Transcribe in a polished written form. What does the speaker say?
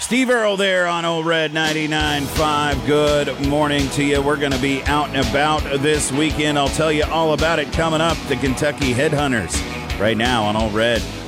Steve Earle there on Old Red 99.5. Good morning to you. We're going to be out and about this weekend. I'll tell you all about it coming up. The Kentucky Headhunters right now on Old Red